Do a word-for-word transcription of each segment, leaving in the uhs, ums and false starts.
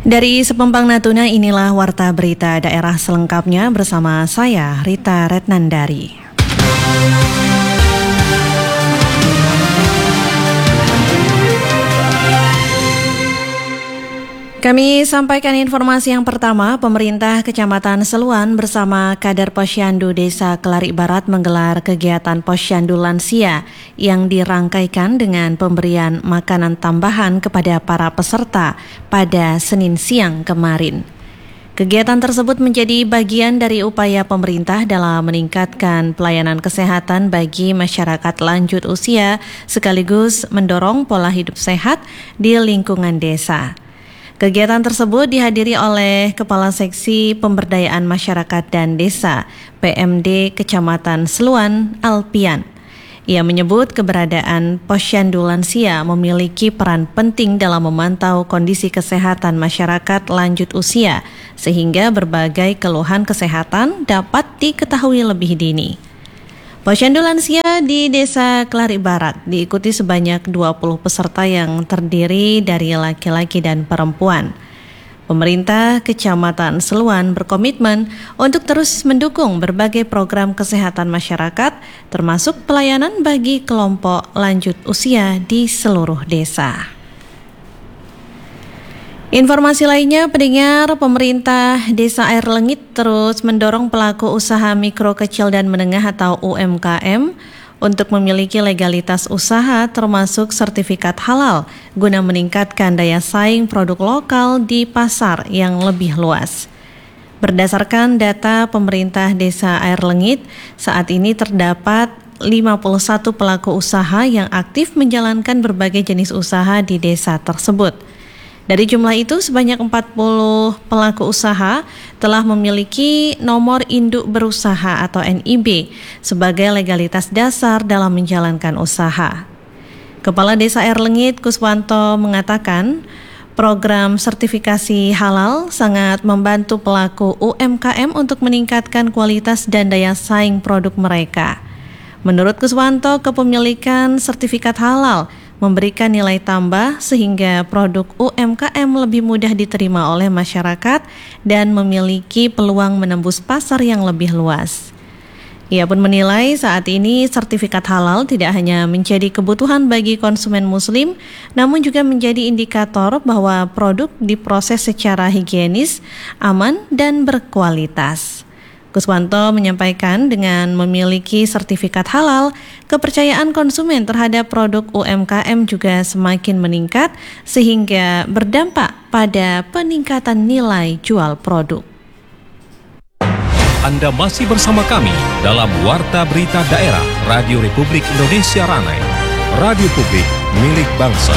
Dari Sepempang Natuna, inilah Warta Berita Daerah selengkapnya bersama saya, Rita Retnandari. Kami sampaikan informasi yang pertama. Pemerintah Kecamatan Seluan bersama kader Posyandu Desa Kelari Barat menggelar kegiatan Posyandu Lansia yang dirangkaikan dengan pemberian makanan tambahan kepada para peserta pada Senin siang kemarin. Kegiatan tersebut menjadi bagian dari upaya pemerintah dalam meningkatkan pelayanan kesehatan bagi masyarakat lanjut usia sekaligus mendorong pola hidup sehat di lingkungan desa. Kegiatan tersebut dihadiri oleh Kepala Seksi Pemberdayaan Masyarakat dan Desa P M D Kecamatan Seluan, Alpian. Ia menyebut keberadaan Posyandu Lansia memiliki peran penting dalam memantau kondisi kesehatan masyarakat lanjut usia, sehingga berbagai keluhan kesehatan dapat diketahui lebih dini. Posyandu Lansia di Desa Kelari Barat diikuti sebanyak dua puluh peserta yang terdiri dari laki-laki dan perempuan. Pemerintah Kecamatan Seluan berkomitmen untuk terus mendukung berbagai program kesehatan masyarakat, termasuk pelayanan bagi kelompok lanjut usia di seluruh desa. Informasi lainnya, pendengar, pemerintah Desa Air Lengit terus mendorong pelaku usaha mikro kecil dan menengah atau U M K M untuk memiliki legalitas usaha termasuk sertifikat halal guna meningkatkan daya saing produk lokal di pasar yang lebih luas. Berdasarkan data pemerintah Desa Air Lengit, saat ini terdapat lima puluh satu pelaku usaha yang aktif menjalankan berbagai jenis usaha di desa tersebut. Dari jumlah itu, sebanyak empat puluh pelaku usaha telah memiliki nomor induk berusaha atau N I B sebagai legalitas dasar dalam menjalankan usaha. Kepala Desa Air Lengit, Kuswanto, mengatakan program sertifikasi halal sangat membantu pelaku U M K M untuk meningkatkan kualitas dan daya saing produk mereka. Menurut Kuswanto, kepemilikan sertifikat halal memberikan nilai tambah sehingga produk U M K M lebih mudah diterima oleh masyarakat dan memiliki peluang menembus pasar yang lebih luas. Ia pun menilai saat ini sertifikat halal tidak hanya menjadi kebutuhan bagi konsumen muslim, namun juga menjadi indikator bahwa produk diproses secara higienis, aman, dan berkualitas. Kuswanto menyampaikan dengan memiliki sertifikat halal, kepercayaan konsumen terhadap produk U M K M juga semakin meningkat sehingga berdampak pada peningkatan nilai jual produk. Anda masih bersama kami dalam Warta Berita Daerah Radio Republik Indonesia Ranai, Radio Publik milik bangsa.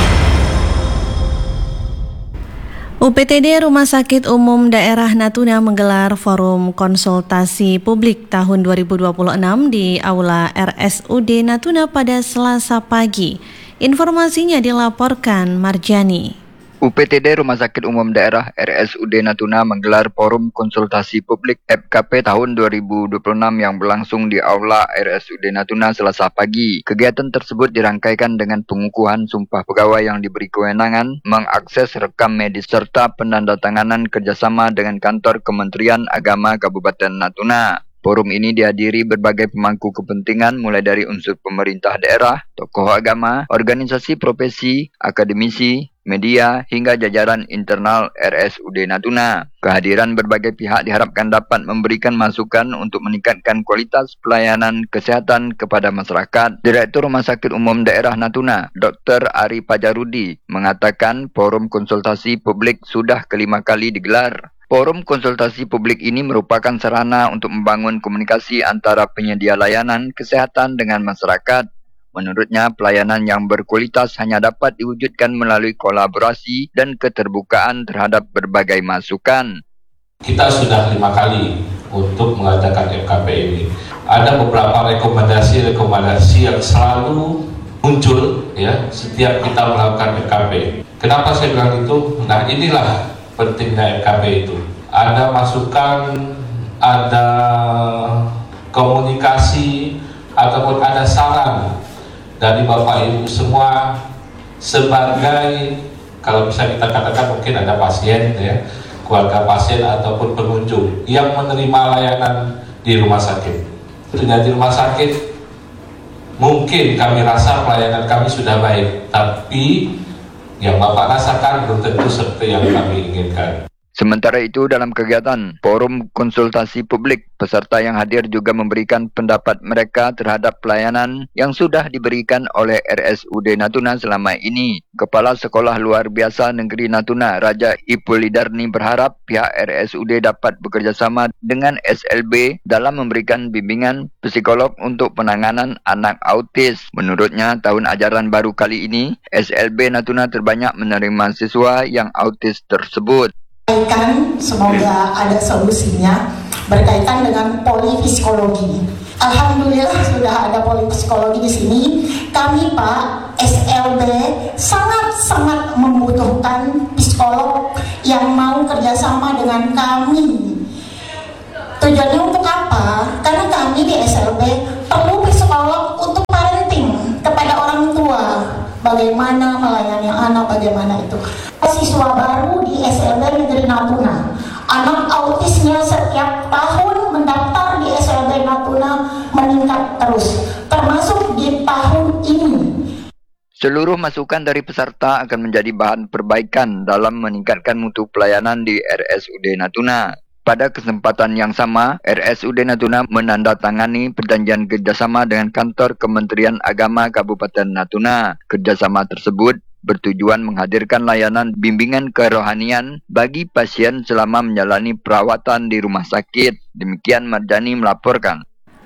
U P T D Rumah Sakit Umum Daerah Natuna menggelar forum konsultasi publik tahun dua ribu dua puluh enam di Aula R S U D Natuna pada Selasa pagi. Informasinya dilaporkan Marjani. U P T D Rumah Sakit Umum Daerah R S U D Natuna menggelar forum konsultasi publik F K P tahun dua ribu dua puluh enam yang berlangsung di Aula R S U D Natuna Selasa pagi. Kegiatan tersebut dirangkaikan dengan pengukuhan sumpah pegawai yang diberi kewenangan mengakses rekam medis serta penandatanganan kerjasama dengan kantor Kementerian Agama Kabupaten Natuna. Forum ini dihadiri berbagai pemangku kepentingan mulai dari unsur pemerintah daerah, tokoh agama, organisasi profesi, akademisi, media, hingga jajaran internal R S U D Natuna. Kehadiran berbagai pihak diharapkan dapat memberikan masukan untuk meningkatkan kualitas pelayanan kesehatan kepada masyarakat. Direktur Rumah Sakit Umum Daerah Natuna, Doktor Ari Pajarudi, mengatakan forum konsultasi publik sudah kelima kali digelar. Forum konsultasi publik ini merupakan sarana untuk membangun komunikasi antara penyedia layanan kesehatan dengan masyarakat. Menurutnya, pelayanan yang berkualitas hanya dapat diwujudkan melalui kolaborasi dan keterbukaan terhadap berbagai masukan. Kita sudah lima kali untuk mengadakan F K P ini. Ada beberapa rekomendasi-rekomendasi yang selalu muncul ya setiap kita melakukan F K P. Kenapa saya bilang itu? Nah, inilah pentingnya F K P itu. Ada masukan, ada komunikasi, ataupun ada saran dari Bapak Ibu semua sebagai kalau bisa kita katakan mungkin ada pasien ya, keluarga pasien ataupun pengunjung yang menerima layanan di rumah sakit. Dengan di rumah sakit mungkin kami rasa pelayanan kami sudah baik, tapi yang Bapak rasakan belum tentu seperti yang kami inginkan. Sementara itu, dalam kegiatan Forum Konsultasi Publik, peserta yang hadir juga memberikan pendapat mereka terhadap pelayanan yang sudah diberikan oleh R S U D Natuna selama ini. Kepala Sekolah Luar Biasa Negeri Natuna, Raja Ipulidarni berharap pihak R S U D dapat bekerjasama dengan S L B dalam memberikan bimbingan psikolog untuk penanganan anak autis. Menurutnya, tahun ajaran baru kali ini, S L B Natuna terbanyak menerima siswa yang autis tersebut. Berkaitan, semoga ada solusinya berkaitan dengan polipsikologi. Alhamdulillah sudah ada polipsikologi di sini. Kami Pak S L B sangat-sangat membutuhkan psikolog yang mau kerjasama dengan kami. Tujuannya untuk apa? Karena kami di S L B perlu psikolog untuk parenting kepada orang tua. Bagaimana melayani anak, bagaimana itu. Siswa baru di S L B Negeri Natuna, anak autisnya setiap tahun mendaftar di S L B Natuna meningkat terus, termasuk di tahun ini. Seluruh masukan dari peserta akan menjadi bahan perbaikan dalam meningkatkan mutu pelayanan di R S U D Natuna. Pada kesempatan yang sama, R S U D Natuna menandatangani perjanjian kerjasama dengan kantor Kementerian Agama Kabupaten Natuna. Kerjasama tersebut bertujuan menghadirkan layanan bimbingan kerohanian bagi pasien selama menjalani perawatan di rumah sakit. Demikian Marjani melaporkan.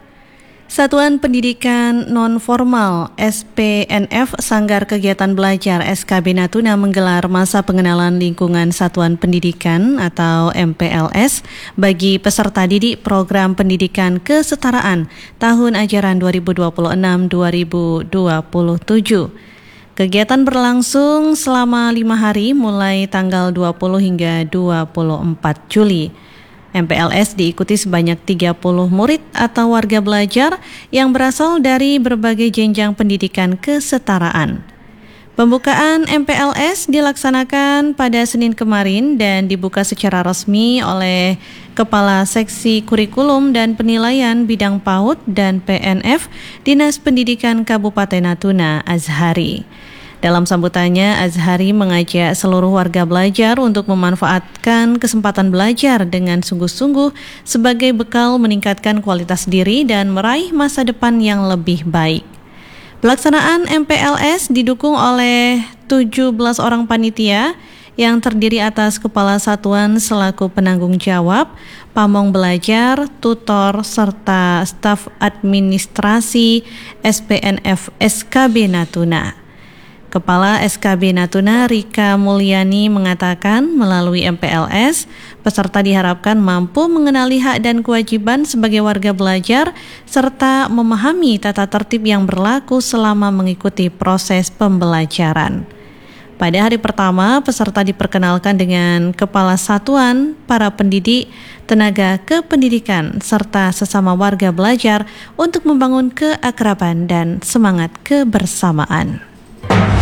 Satuan Pendidikan Non-Formal S P N F Sanggar Kegiatan Belajar S K B Natuna menggelar masa pengenalan lingkungan Satuan Pendidikan atau M P L S bagi peserta didik Program Pendidikan Kesetaraan tahun ajaran dua ribu dua puluh enam dua ribu dua puluh tujuh. Kegiatan berlangsung selama lima hari mulai tanggal dua puluh hingga dua puluh empat Juli. M P L S diikuti sebanyak tiga puluh murid atau warga belajar yang berasal dari berbagai jenjang pendidikan kesetaraan. Pembukaan M P L S dilaksanakan pada Senin kemarin dan dibuka secara resmi oleh Kepala Seksi Kurikulum dan Penilaian Bidang PAUD dan P N F Dinas Pendidikan Kabupaten Natuna, Azhari. Dalam sambutannya, Azhari mengajak seluruh warga belajar untuk memanfaatkan kesempatan belajar dengan sungguh-sungguh sebagai bekal meningkatkan kualitas diri dan meraih masa depan yang lebih baik. Pelaksanaan M P L S didukung oleh tujuh belas orang panitia yang terdiri atas kepala satuan selaku penanggung jawab, pamong belajar, tutor, serta staf administrasi S P N F S K B Natuna. Kepala S K B Natuna Rika Mulyani mengatakan melalui M P L S, peserta diharapkan mampu mengenali hak dan kewajiban sebagai warga belajar serta memahami tata tertib yang berlaku selama mengikuti proses pembelajaran. Pada hari pertama, peserta diperkenalkan dengan kepala satuan, para pendidik, tenaga kependidikan, serta sesama warga belajar untuk membangun keakraban dan semangat kebersamaan.